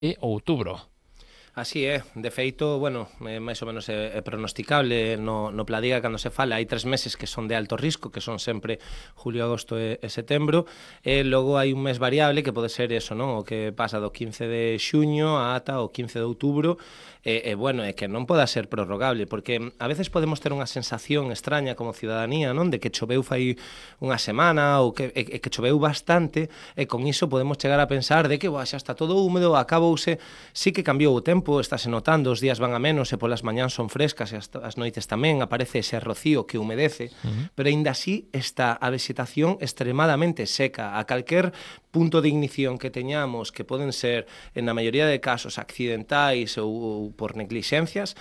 e outubro. Así é, de feito, bueno, máis ou menos é pronosticable no Pladiga cando se fala, hai 3 meses que son de alto risco, que son sempre julio, agosto e setembro, e logo hai un mes variable que pode ser eso, non? O que pasa do 15 de xuño ata o 15 de outubro, bueno, é que non poda ser prorrogable, porque a veces podemos ter unha sensación extraña como ciudadanía, non? De que choveu fai unha semana ou que choveu bastante, e con iso podemos chegar a pensar de que xa está todo húmedo, acabouse, sí que cambiou o tempo, estáse notando, os días van a menos e polas mañáns son frescas e as noites tamén, aparece ese rocío que humedece, pero aínda así está a vegetación extremadamente seca. A calquer punto de ignición que teñamos, que poden ser, na maioría de casos, accidentais ou por neglixencias,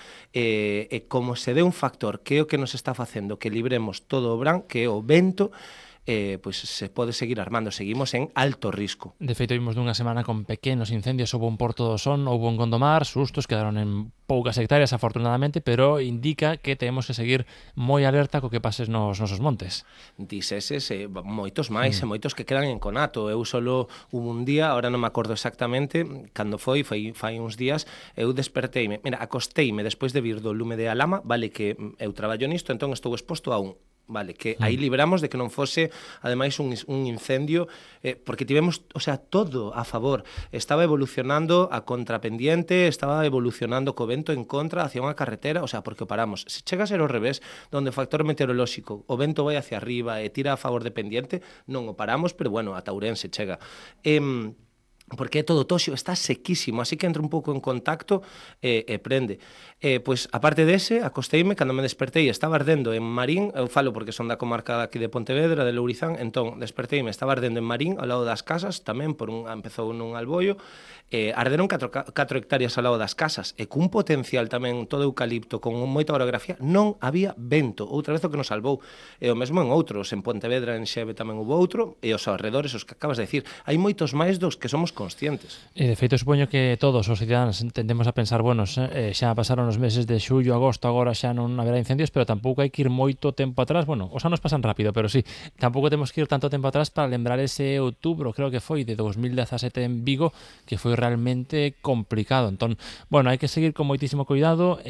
como se dé un factor que é o que nos está facendo que libremos todo o verán, que é o vento, pois se pode seguir armando, seguimos en alto risco. De feito, vimos dunha semana con pequenos incendios, houve un Porto do Son, houve un Gondomar, sustos, quedaron en poucas hectáreas, afortunadamente, pero indica que temos que seguir moi alerta co que pases nos nosos montes. Diseses, moitos máis, e moitos que quedan en conato. Eu solo hubo un día, ahora non me acordo exactamente, cando foi fai uns días, eu desperteime, mira, acosteime despois de vir do lume de Alama, vale que eu traballo nisto, entón estou exposto a un, vale, que aí libramos de que non fose ademais un incendio, porque tivemos, o sea, todo a favor, estaba evolucionando a contrapendiente, estaba evolucionando co vento en contra hacia unha carretera, o sea, porque o paramos. Se chega a ser ao revés, donde o factor meteorolóxico, o vento vai hacia arriba e tira a favor de pendiente, non o paramos, pero bueno, ata Ourense chega. Porque é todo toxo, está sequísimo, así que entra un pouco en contacto e prende. Pois, aparte dese, acosteime, cando me despertei, estaba ardendo en Marín, eu falo porque son da comarca aquí de Pontevedra, de Lourizán, entón, desperteime, estaba ardendo en Marín, ao lado das casas, tamén, empezou nun alboio, arderon 4 hectáreas ao lado das casas, e cun potencial tamén todo eucalipto, con moita orografía, non había vento, outra vez o que nos salvou. E o mesmo en outros, en Pontevedra, en Xeve tamén hubo outro, e os arredores, os que acabas de decir, hai moitos máis dos que somos conscientes. De feito, supoño que todos os cidadáns tendemos a pensar, bueno, xa pasaron os meses de xullo, agosto, agora xa non haberá incendios, pero tampouco hai que ir moito tempo atrás. Bueno, os anos pasan rápido, pero sí, tampouco temos que ir tanto tempo atrás para lembrar ese outubro, creo que foi de 2017 en Vigo, que foi realmente complicado. Entón, bueno, hai que seguir con moitísimo cuidado,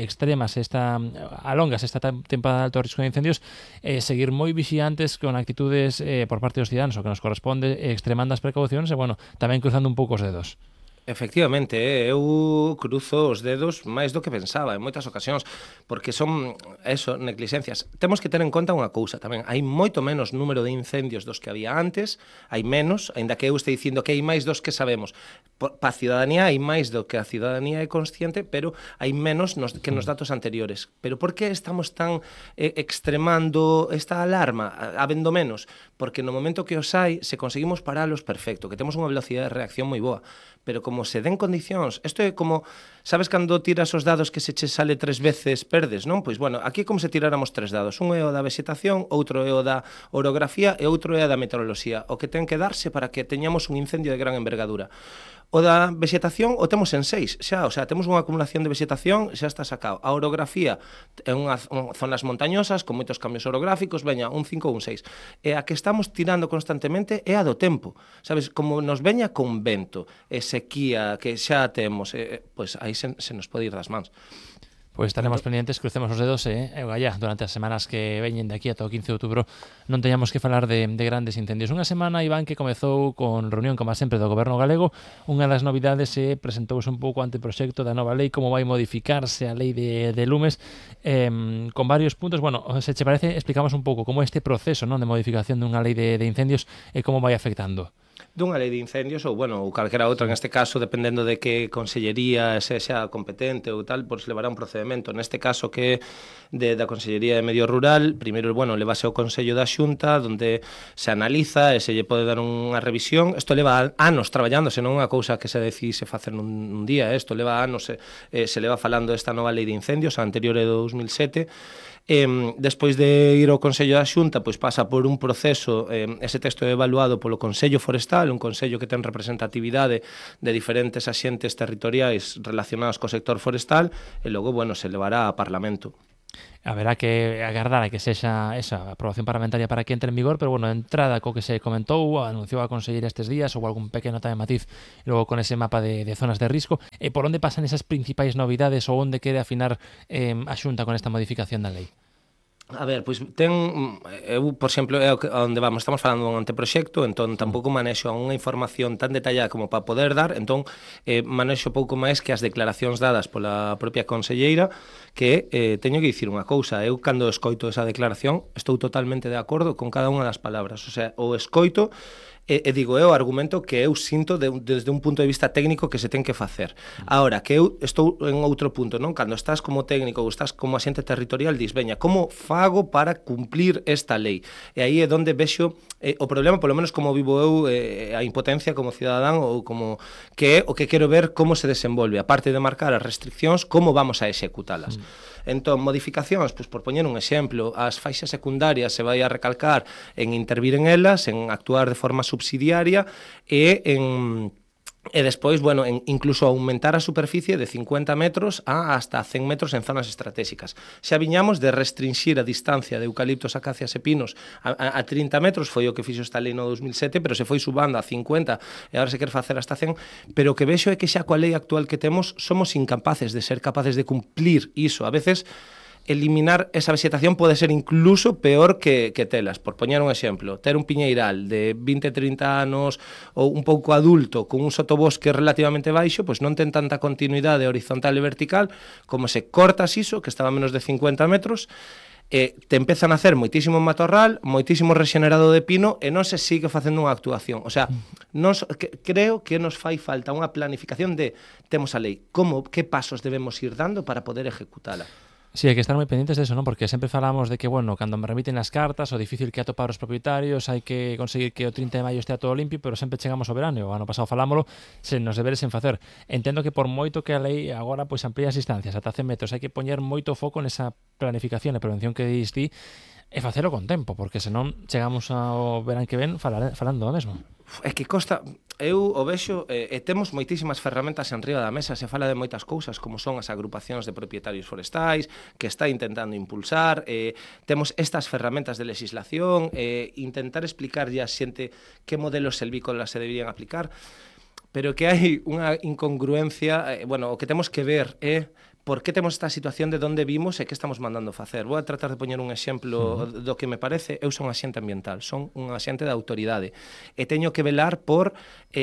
alongas esta temporada de alto risco de incendios, seguir moi vixiantes con actitudes por parte dos cidadáns, o que nos corresponde, extremando as precaucións e, bueno, tamén cruzando un pouco os dedos. Efectivamente, eu cruzo os dedos máis do que pensaba en moitas ocasións, porque son, neglixencias. Temos que ter en conta unha cousa tamén, hai moito menos número de incendios dos que había antes, hai menos, aínda que eu este dicindo que hai máis dos que sabemos. Pa a ciudadanía hai máis do que a ciudadanía é consciente, pero hai menos que nos datos anteriores. Pero por que estamos tan extremando esta alarma, habendo menos? Porque no momento que os hai, se conseguimos paralos, perfecto, que temos unha velocidade de reacción moi boa, pero como se den condicións, isto é como, sabes cando tiras os dados que se che sale 3 veces perdes, non? Pois, bueno, aquí é como se tiráramos 3 dados, un é o da vegetación, outro é o da orografía e outro é a da meteoroloxía, o que ten que darse para que teñamos un incendio de gran envergadura. O da vegetación o temos en 6, xa, o sea, temos unha acumulación de vegetación, xa está sacado. A orografía é zonas montañosas con moitos cambios orográficos, veña, un 5 ou un 6. E a que estamos tirando constantemente é a do tempo, sabes, como nos veña con vento e sequía que xa temos, pois aí se nos pode ir das mans. Pois estaremos pendientes, crucemos os dedos e gallá, durante as semanas que veñen de aquí ata o 15 de outubro non teñamos que falar de grandes incendios. Unha semana, Iván, que comezou con reunión, como sempre, do Goberno galego. Unha das novidades presentouse un pouco o anteproxecto da nova lei, como vai modificarse a lei de lumes, con varios puntos. Bueno, se che parece, explicamos un pouco como este proceso, non, de modificación dunha lei de incendios e como vai afectando. Dunha lei de incendios ou calquera outra, en este caso, dependendo de que consellería sexa competente ou tal, pois levará un procedimento. Neste caso que é da Consellería de Medio Rural, primeiro, levase ao Consello da Xunta, onde se analiza e se lle pode dar unha revisión. Isto leva anos traballándose, non é unha cousa que se decise facer nun día, isto leva anos, se leva falando desta nova lei de incendios, a anterior é do 2007, despois de ir ao Consello da Xunta, pois pasa por un proceso, ese texto é evaluado polo Consello Forestal, un consello que ten representatividade de diferentes axentes territoriais relacionados co sector forestal, e logo, se levará a Parlamento. Haberá que agardar a que sexa esa aprobación parlamentaria para que entre en vigor, pero bueno, a entrada co que se comentou, anunciou a conselleira estes días, ou algún pequeno tamén matiz, logo con ese mapa de zonas de risco, e por onde pasan esas principais novidades ou onde quere afinar a Xunta con esta modificación da lei? A ver, pois eu, por exemplo, é onde vamos, estamos falando dun anteproxecto, entón tampouco manexo unha información tan detallada como para poder dar, entón manexo pouco máis que as declaracións dadas pola propia conselleira, que teño que dicir unha cousa, eu cando escoito esa declaración estou totalmente de acordo con cada unha das palabras, o sea, o escoito e digo eu o argumento que eu sinto desde un punto de vista técnico que se ten que facer. Agora, que eu estou en outro punto, non? Cando estás como técnico ou estás como axente territorial, dis, veña, como fago para cumplir esta lei? E aí é onde vexo o problema, polo menos como vivo eu, a impotencia como cidadán ou como que é o que quero ver como se desenvolve, aparte de marcar as restriccións, como vamos a executalas. Entón, modificacións, pois por poñer un exemplo, as faixas secundarias se vai a recalcar en intervir en elas, en actuar de forma subsidiaria e despois, bueno, incluso aumentar a superficie de 50 metros a hasta 100 metros en zonas estratégicas. Xa viñamos de restringir a distancia de eucaliptos, acacias e pinos a 30 metros, foi o que fixo esta lei no 2007, pero se foi subando a 50 e agora se quer facer hasta 100, pero o que vexo é que xa coa lei actual que temos somos incapaces de ser capaces de cumplir iso. A veces eliminar esa vegetación pode ser incluso peor que telas. Por poñer un exemplo, ter un piñeiral de 20-30 anos ou un pouco adulto con un sotobosque relativamente baixo, pois non ten tanta continuidade horizontal e vertical, como se cortas iso, que estaba a menos de 50 metros, te empezan a hacer moitísimo matorral, moitísimo rexenerado de pino e non se sigue facendo unha actuación. O sea, creo que nos fai falta unha planificación de temos a lei, que pasos debemos ir dando para poder ejecutala. Sí, hai que estar moi pendientes de eso, non? Porque sempre falamos de que, bueno, cando me remiten as cartas, o difícil que é atopar os propietarios, hai que conseguir que o 30 de maio estea todo limpio, pero sempre chegamos ao verano, e o ano pasado falámolo, sen nos deberes en facer. Entendo que por moito que a lei agora pois amplía as distancias ata 100 metros, hai que poñer moito foco nesa planificación e prevención que dis ti, e facelo con tempo, porque senón chegamos ao verán que ven falando do mesmo. É que costa, eu o vexo, temos moitísimas ferramentas en riba da mesa, se fala de moitas cousas, como son as agrupacións de propietarios forestais, que está intentando impulsar, temos estas ferramentas de legislación, intentar explicarlle a xente que modelos silvícolas se deberían aplicar, pero que hai unha incongruencia, bueno, o que temos que ver é por que temos esta situación de onde vimos e que estamos mandando facer. Vou a tratar de poñer un exemplo do que me parece. Eu son axente ambiental, son un axente da autoridade e teño que velar por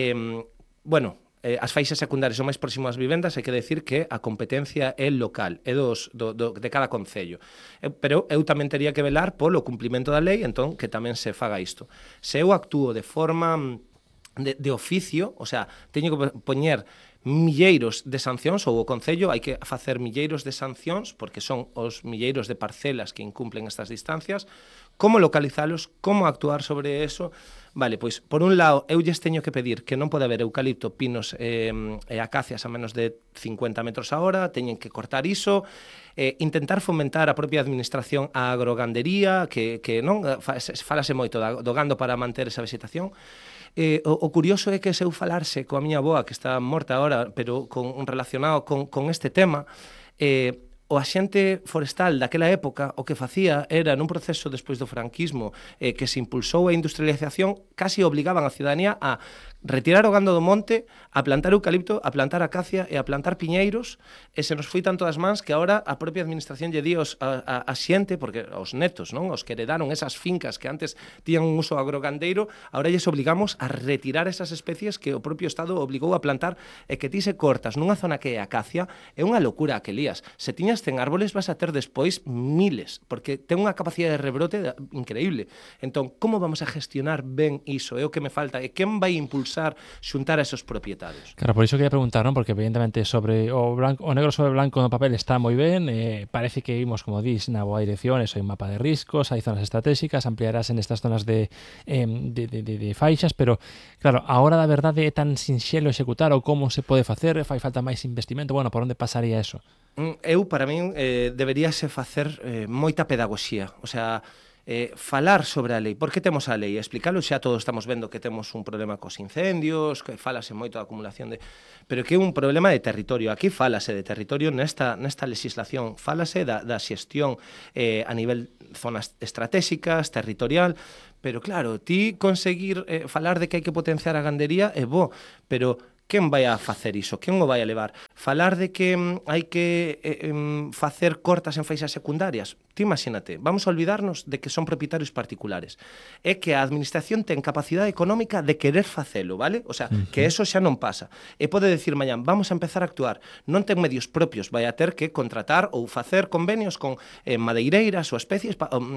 as faixas secundarias son máis próximas ás vivendas, hai que decir que a competencia é local, é de cada concello. Pero eu tamén tería que velar polo cumplimento da lei, entón que tamén se faga isto. Se eu actúo de forma de oficio, o sea, teño que poñer milleiros de sancións, ou o Concello hai que facer milleiros de sancións, porque son os milleiros de parcelas que incumplen estas distancias, como localizalos, como actuar sobre eso. Vale, pois, por un lado, eu lles teño que pedir que non pode haber eucalipto, pinos e acacias a menos de 50 metros a hora, teñen que cortar iso, intentar fomentar a propia administración a agrogandería, que non falase moito do gando para manter esa vegetación. O curioso é que se eu falarse coa miña avoa, que está morta agora, pero relacionado con este tema, o axente forestal daquela época o que facía era, nun proceso despois do franquismo que se impulsou a industrialización, casi obligaban a ciudadanía a retirar o gando do monte, a plantar eucalipto, a plantar acacia e a plantar piñeiros, e se nos foi tanto das mans que agora a propia administración lle di a xente, porque os netos, non, os que heredaron esas fincas que antes tiñan un uso agrogandeiro, agora lles obligamos a retirar esas especies que o propio Estado obligou a plantar, e que ti se cortas nunha zona que é acacia, é unha locura a que lías. Se tiñas 100 árboles vas a ter despois miles, porque ten unha capacidade de rebrote increíble. Entón, como vamos a gestionar ben iso? É o que me falta. E quen vai impulsar xuntar a esos propietarios? Claro, por iso quería preguntar, non? Porque evidentemente sobre o negro sobre blanco no papel está moi ben, parece que imos, como dis, na boa dirección, hai un mapa de riscos, hai zonas estratégicas, ampliarás en estas zonas de faixas, pero claro, a hora da verdade é tan sinxelo executar, ou como se pode facer, fai falta máis investimento, bueno, por onde pasaría eso? Para min, deberíase facer moita pedagogía, o sea, falar sobre a lei. Por que temos a lei? Explícalo, xa todos estamos vendo que temos un problema cos incendios, que falase moito da acumulación de... Pero que é un problema de territorio. Aquí falase de territorio nesta legislación, falase da xestión a nivel zonas estratégicas, territorial, pero claro, ti conseguir falar de que hai que potenciar a gandería é bo, pero quen vai a facer iso? Quen o vai a levar? Falar de que hai que facer cortas en feixas secundarias? Ti imagínate, vamos a olvidarnos de que son propietarios particulares. É que a administración ten capacidade económica de querer facelo, vale? O sea, que eso xa non pasa. E pode decir mañán, vamos a empezar a actuar. Non ten medios propios, vai a ter que contratar ou facer convenios con madeireiras ou especies,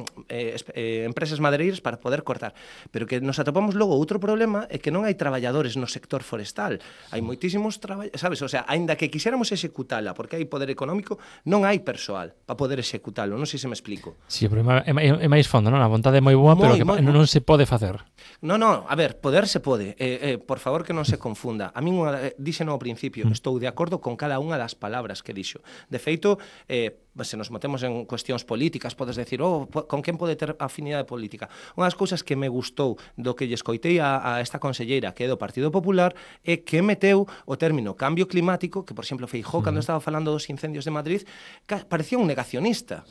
empresas madeireiras para poder cortar. Pero que nos atopamos logo outro problema é que non hai traballadores no sector forestal. Hai moitísimos traballadores, sabes? O sea, aínda que quixéramos executala, porque hai poder económico, non hai persoal para poder executalo. Non sei se me explico. Si, o problema é máis fondo, non? A vontade é moi boa, pero que non se pode facer. Non, a ver, poder se pode. Por favor, que non se confunda. A min, díxeno ao principio, estou de acordo con cada unha das palabras que dixo. De feito, se nos metemos en cuestións políticas, podes decir, con quen pode ter afinidade política? Unha das cousas que me gustou do que lle escoitei a esta conselleira, que é do Partido Popular, é que meteu o término cambio climático, que, por exemplo, Feijóo, cando estaba falando dos incendios de Madrid, parecía un negacionista.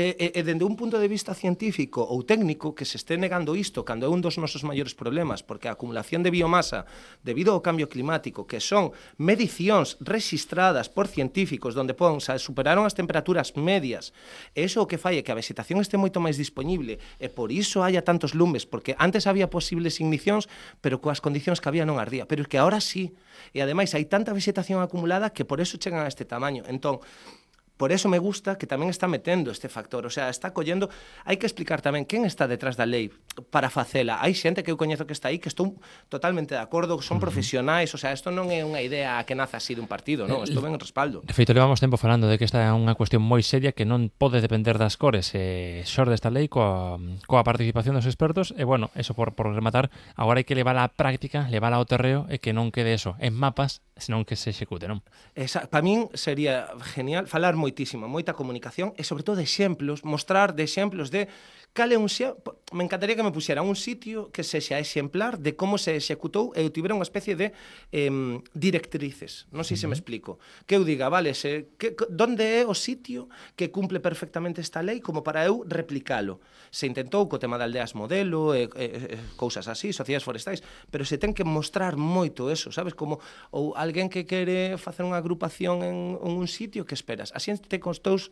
E dende un punto de vista científico ou técnico que se este negando isto cando é un dos nosos maiores problemas, porque a acumulación de biomasa debido ao cambio climático, que son medicións rexistradas por científicos onde superaron as temperaturas medias, e iso o que fai é que a vegetación este moito máis disponible e por iso haya tantos lumes, porque antes había posibles ignicións, pero coas condicións que había non ardía, pero é que agora sí, e ademais hai tanta vegetación acumulada que por eso chegan a este tamaño. Entón, por eso me gusta que tamén está metendo este factor, o sea, está collendo, hai que explicar tamén quen está detrás da lei para facela. Hai xente que eu coñezo que está aí que estou totalmente de acordo, son profesionais, o sea, isto non é unha idea que nace así dun partido, non, isto ven en respaldo. De feito, levamos tempo falando de que esta é unha cuestión moi seria que non pode depender das cores, xorde esta lei coa participación dos expertos, e bueno, eso por rematar, agora hai que levar á práctica, levar ao terreo e que non quede eso en mapas, senón que se execute, non? Para min sería genial falar moita comunicación e sobre todo de exemplos, mostrar de exemplos de cal é un me encantaría que me puxera un sitio que sexa exemplar de como se executou e tivera unha especie de directrices, non sei se me explico, que eu diga, vale, donde é o sitio que cumple perfectamente esta lei como para eu replicalo. Se intentou co tema de aldeas modelo cousas así, sociedades forestais, pero se ten que mostrar moito eso, sabes, como ou alguén que quere facer unha agrupación en un sitio, que esperas? A xente con todos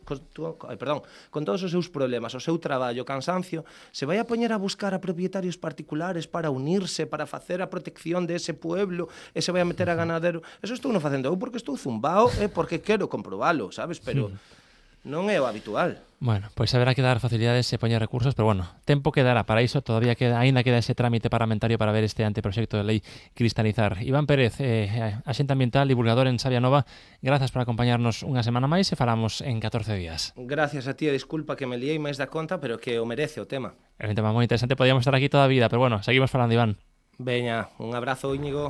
os seus problemas, o seu traballo, o cansancio, se vai a poñer a buscar a propietarios particulares para unirse, para facer a protección de ese pueblo, e se vai a meter a ganadero. Eso estou non facendo eu porque estou zumbao e porque quero comprobalo, sabes? Pero non é o habitual. Bueno, pois haberá que dar facilidades e poñer recursos, pero bueno, tempo quedará para iso, aínda queda ese trámite parlamentario para ver este anteproxecto de lei cristalizar. Iván Pérez, axente ambiental, divulgador en Sabia Nova, grazas por acompañarnos unha semana máis e falamos en 14 días. Gracias a ti, disculpa que me liei máis da conta, pero que o merece o tema. É un tema moi interesante, podíamos estar aquí toda a vida, pero bueno, seguimos falando, Iván. Veña, un abrazo, Íñigo.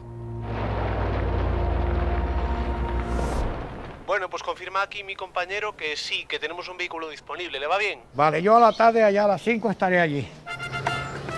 Bueno, pues confirma aquí mi compañero que sí, que tenemos un vehículo disponible. ¿Le va bien? Vale, yo a la tarde allá a las 5 estaré allí.